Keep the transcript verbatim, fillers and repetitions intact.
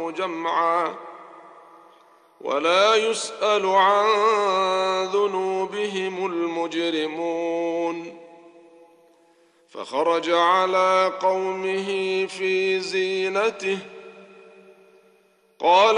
جمعا ولا يسأل عن ذنوبهم المجرمون. فخرج على قومه في زينته قال